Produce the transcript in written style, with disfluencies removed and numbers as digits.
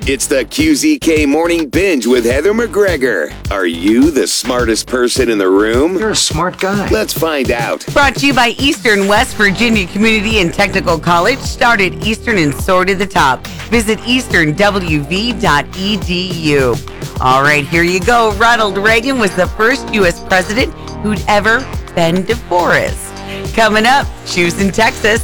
It's the QZK Morning Binge with Heather McGregor. Are you the smartest person in the room? You're a smart guy. Let's find out. Brought to you by Eastern West Virginia Community and Technical College. Start at Eastern and soar to the top. Visit easternwv.edu. All right, here you go. Ronald Reagan was the first U.S. president who'd ever been to Forest. Coming up, Houston, Texas.